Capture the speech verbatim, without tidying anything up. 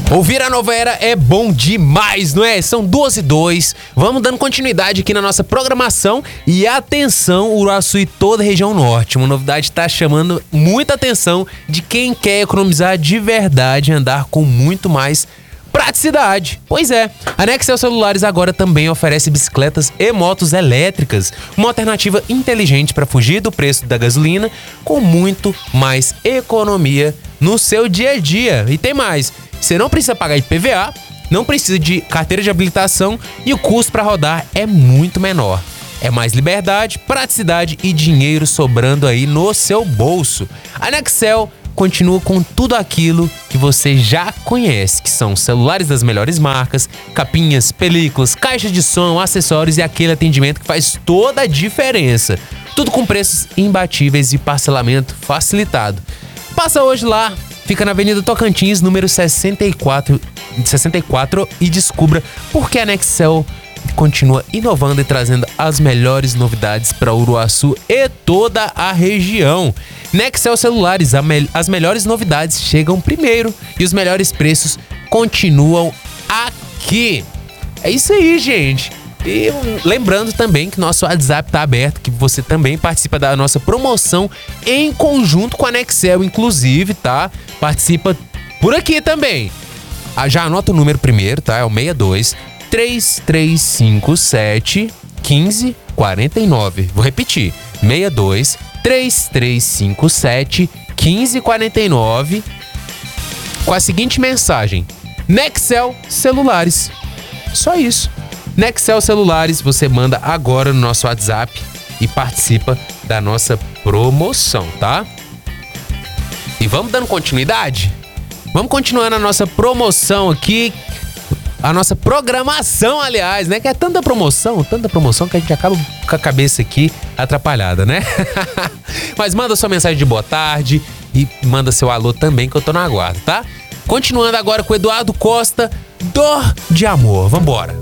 Ouvir a Nova Era é bom demais, não é? São duas e dois. Vamos dando continuidade aqui na nossa programação. E atenção, Uruaçu e toda a região norte. Uma novidade está chamando muita atenção de quem quer economizar de verdade e andar com muito mais praticidade. Pois é, a Nextel Celulares agora também oferece bicicletas e motos elétricas, uma alternativa inteligente para fugir do preço da gasolina com muito mais economia no seu dia a dia. E tem mais, você não precisa pagar I P V A, não precisa de carteira de habilitação e o custo para rodar é muito menor. É mais liberdade, praticidade e dinheiro sobrando aí no seu bolso. A Nextel continua com tudo aquilo que você já conhece, que são celulares das melhores marcas, capinhas, películas, caixas de som, acessórios e aquele atendimento que faz toda a diferença. Tudo com preços imbatíveis e parcelamento facilitado. Passa hoje lá, fica na Avenida Tocantins, número sessenta e quatro, sessenta e quatro e descubra por que a Nextel continua inovando e trazendo as melhores novidades para Uruaçu e toda a região. Nextel Celulares, me- as melhores novidades chegam primeiro e os melhores preços continuam aqui. É isso aí, gente. E lembrando também que nosso WhatsApp tá aberto, que você também participa da nossa promoção em conjunto com a Nextel, inclusive, tá? Participa por aqui também. Ah, já anota o número primeiro, tá? É o seis dois, três três cinco sete, um cinco quatro nove. Vou repetir. seis dois, três três cinco sete, um cinco quatro nove. Com a seguinte mensagem: Nextel Celulares. Só isso. Nextel Celulares, você manda agora no nosso WhatsApp e participa da nossa promoção, tá? E vamos dando continuidade? Vamos continuando a nossa promoção aqui, a nossa programação, aliás, né? Que é tanta promoção, tanta promoção que a gente acaba com a cabeça aqui atrapalhada, né? Mas manda sua mensagem de boa tarde e manda seu alô também, que eu tô no aguardo, tá? Continuando agora com o Eduardo Costa, Dor de Amor. Vambora!